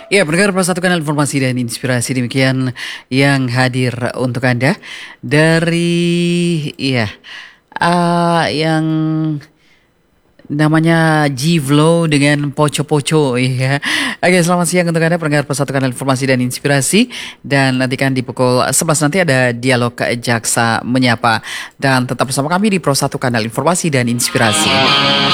Ya, pendengar satu kanal informasi dan inspirasi demikian yang hadir untuk Anda dari yang namanya G-Flow dengan Poco-Poco ya. Oke, selamat siang untuk Anda pendengar satu kanal informasi dan inspirasi, dan nanti kan di pukul 11 nanti ada dialog Jaksa Menyapa, dan tetap bersama kami di Pro 1 kanal informasi dan inspirasi.